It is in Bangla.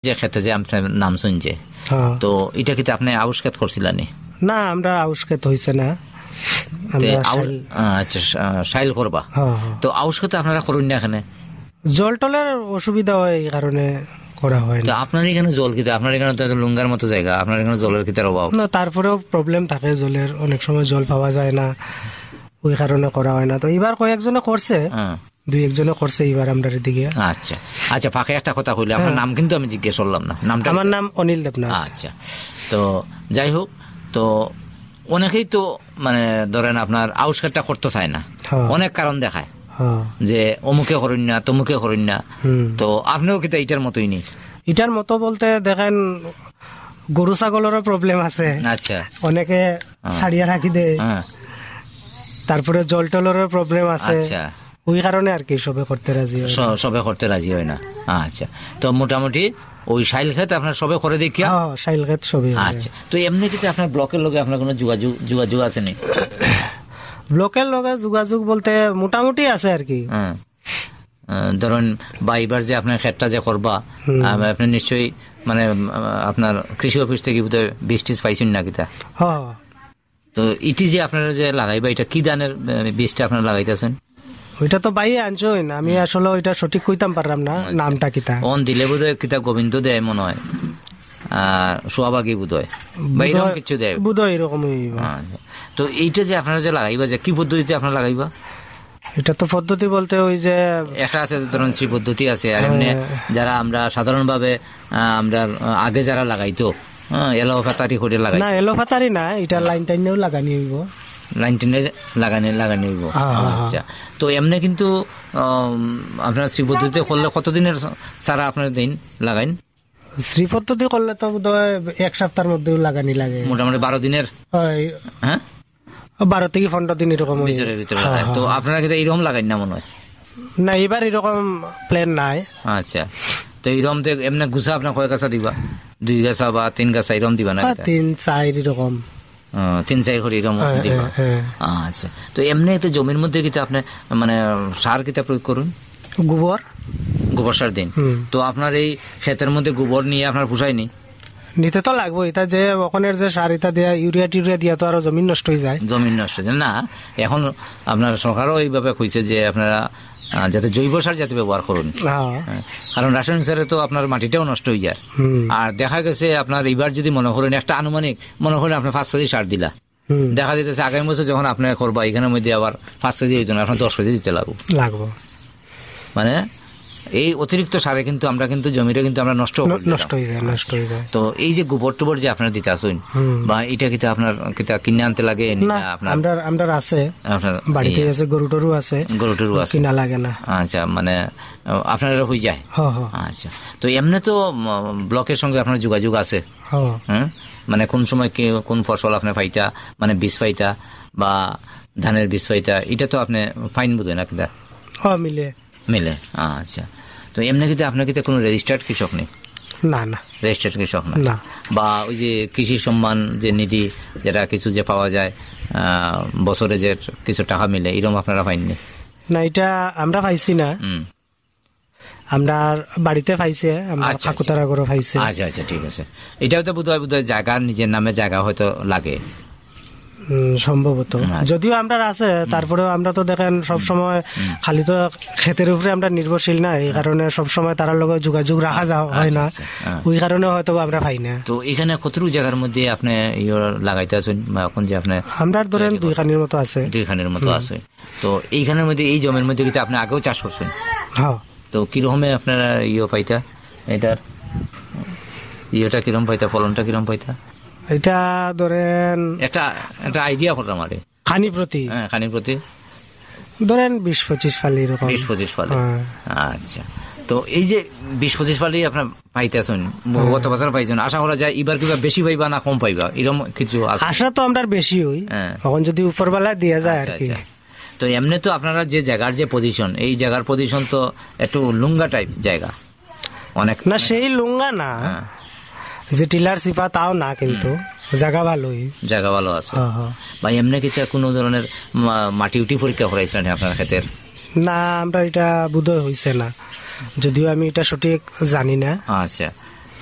যে খেতে যে আপনার নাম শুনছে, তো এটা কি আপনি আউশক্ষেত করছিলেন? না, আমরা আউশক্ষেত হইছে না। আচ্ছা, সাইল করবা। তো আউশক্ষেত আপনারা করুন না, এখানে জল টলের অসুবিধা হয়, এই কারণে করা হয় না। আপনার এখানে জল কিতা? আপনার এখানে তো লুঙ্গার মতো জায়গা, আপনার এখানে জলের কিতার অভাব না? তারপরেও প্রবলেম থাকে জলের, অনেক সময় জল পাওয়া যায় না, ওই কারণে করা হয় না। তো এবার কয়েকজনে করছে, দুই একজনে করছে এবার আমরা দিকে। আচ্ছা আচ্ছা, ফাঁকে একটা কথা কইলে, আপনার নাম কিন্তু আমি জিজ্ঞেস করলাম না। নামটা? আমার নাম অনিল দেবনাথ। আচ্ছা, তো যাই হোক, তো অনেকেই তো মানে ধরেন আপনার আউশক্ষেতটা করতে চায় না, অনেক কারণ দেখায় যে অমুকে করুন না, তমুকে করুন না। তো আপনিও কিন্তু এটার মতোই নি? এটার মতো বলতে দেখেন, গরু ছাগলেরও প্রবলেম আছে। আচ্ছা, অনেকে ছাড়িয়া রাখি দেয়, তারপরে জল টলেরও প্রবলেম আছে। আচ্ছা, ওই কারণে আর কি সবে করতে রাজি হয়, সবে করতে রাজি হয় না। আচ্ছা, তো মোটামুটি ওই সাইল ক্ষেত আপনার সবে করে দেখিয়া? সাইল ক্ষেত সবে। আচ্ছা, তো এমনি কিন্তু আপনার ব্লকের লগে আপনার কোনো যোগাযোগ আছে নি? ব্লকের লগে যোগাযোগ বলতে মোটামুটি আছে আর কি। ধরুন বা এবার যে আপনার ক্ষেতটা যে করবা, আপনি নিশ্চয়ই মানে আপনার কৃষি অফিস থেকে বোধহয় বীজ টিজ পাইছেন না কিতা? তো ইটি যে আপনারা যে লাগাইবা, এটা কি ধানের বীজটা আপনারা লাগাইতেছেন? ওইটা তো বাইরে আনছেন, আমি আসলে ওইটা সঠিক কইতাম পারলাম না নামটা কিতা। অন দিলে বোধহয় কিতা গোবিন্দ দেয় মনে হয়, সোয়াবাগি বোধহয় বা এরকম কিছু দেয় বোধহয়, এরকমই। তো এইটা যে আপনারা যে লাগাইবা, যে কি পদ্ধতিতে আপনারা লাগাইবা? এটা তো পদ্ধতি বলতে ওই যে একটা আছে, ধরুন শ্রী পদ্ধতি আছে, আর এমনি যারা আমরা সাধারণ ভাবে আমরা আগে যারা লাগাইতো এলোফাতারি করে লাগাই না, এলোফাতারি না, এটা লাইন টাইনেও লাগানি হইব, লাইন টেনে লাগানি হইব। আচ্ছা, তো এমনি কিন্তু আপনার শ্রী পদ্ধতিতে করলে কতদিনের সারা আপনার দিন লাগাইন? শ্রী পদ্ধতি করলে তো বোধহয় এক সপ্তাহের মধ্যেও লাগানি লাগে, মোটামুটি 12 দিনের। হ্যাঁ, 12 থেকে 15 দিন এরকম ভিতরে লাগায়। তো আপনারা কিন্তু এইরকম লাগাই না মনে হয়? না, এবার এরকম প্ল্যান নাই। আচ্ছা, তো এইরকম এমনি গুছা আপনার কয় গাছা দিবা? 2 গাছা বা 3 গাছা এরকম দিবা না? 3-4 এরকম, 3-4 করে এরকম দিবা। আচ্ছা, তো এমনি তো জমির মধ্যে কিন্তু আপনি মানে সার কিতা প্রয়োগ করুন? গোবর সার দিন। তো আপনার এই ক্ষেতের মধ্যে গোবর নিয়ে আপনার পোষায়নি? নিতে তো লাগবো, এটা যে ওখানের যে সার এটা দেয়া, ইউরিয়া টিউরিয়া দিয়া তো আরো জমিন নষ্ট হয়ে যায়। জমিন নষ্ট হয়ে যায় না? এখন আপনার সরকারও এইভাবে কইছে যে আপনারা যাতে জৈব সার যাতে ব্যবহার করুন, কারণ রাসায়নিক সারে তো আপনার মাটিটাও নষ্ট হয়ে যায়। আর দেখা গেছে আপনার এবার যদি মনে করেন একটা আনুমানিক মনে করেন আপনি 5 কেজি সার দিলা, দেখা যেতেছে আগামী বছর যখন আপনি করবা এখানের মধ্যে আবার 5 কেজি হইতো না, আপনার 10 কেজি দিতে লাগবো। মানে এই অতিরিক্ত সারে কিন্তু আমরা কিন্তু জমিটা কিন্তু আমরা নষ্ট হয়ে যায়। তো এই যে গোবর টোবর যে আপনার দিতে আসুন, বা এটা কিন্তু আপনার কিনে আনতে লাগে? আপনার আছে, আপনার বাড়িতে আছে, গরু টরু আছে, কিনা লাগে না। আচ্ছা, মানে আপনার হয়ে যায়। আচ্ছা, তো এমনি তো ব্লকের সঙ্গে আপনার যোগাযোগ আছে? হ্যাঁ, মানে কোন সময় কোন ফসল আপনার পাইতা, মানে বীজ পাইতা বা ধানের বীজ পাইতা, এটা তো আপনি ফাইন বোধ হয় না কিনা? মিলে। আচ্ছা, তো এমনি কিন্তু আপনার কিন্তু কোনো রেজিস্টার্ড কৃষক নেই? না, রেজিস্টার্ড কৃষক না। বা ওই যে কৃষি সম্মান যে নিধি, যেটা কিছু যে পাওয়া যায় বছরে যে কিছু টাকা মিলে, এরকম আপনারা পাইননি? না, এটা আমরা পাইছি না, আমরা বাড়িতে পাইছে, কাকুতারা করে পাইছে। আচ্ছা আচ্ছা, ঠিক আছে। এটাও তো বোধহয় জায়গা, নিজের নামে জায়গা হয়তো লাগে সম্ভবত, যদিও আমরা আছে, তারপরেও আমরা তো দেখেন সবসময় খালি তো ক্ষেতের উপরে আমরা নির্ভরশীল না, এই কারণে সবসময় তার লগে যোগাযোগ রাখা হয় না, ওই কারণে হয়তো আমরা পাই না। তো এখানে কতটুকু জায়গার মধ্যে আপনি লাগাইতে আছেন, এখন যে আপনি? আমরা ধরেন 2 খানির মতো আছে। 2 খানির মতো আছে। তো এইখানের মধ্যে, এই জমির মধ্যে কিন্তু আপনি আগেও চাষ করছেন? হ্যাঁ। তো কিরকমে আপনারা পাইতা, এটার ইয়েটা কিরকম পাইতা, ফলনটা কিরকম পাইতা? এটা ধরেন একটা আইডিয়া করলাম আরে খানি প্রতি ধরেন 20-25 ফালি এরকম। 20-25 ফালি। আচ্ছা, তো এই যে 20-25 ফালি আপনার পাইতেছেন, গত বছর পাইছেন, আশা করা যায় এবার কিবা বেশি পাইবা না কম পাইবা, এরকম কিছু আশা তো আমরা বেশি হই, এখন যদি উপরবেলা দেওয়া যায় আর কি। তো এমনি তো আপনারা যে জায়গার যে পজিশন, এই জায়গার পজিশন তো একটু লুঙ্গা টাইপ জায়গা, অনেক না, সেই লুঙ্গা না যে টিলার সিপা তাও না, কিন্তু জায়গা ভালো আছে। বা এমনি কিছু কোনো ধরনের মাটি উঠি পরীক্ষা করাইছিলেন আপনার ক্ষেতের? না, আমরা এটা বোধহয় হয়েছে না, যদিও আমি এটা সঠিক জানি না। আচ্ছা,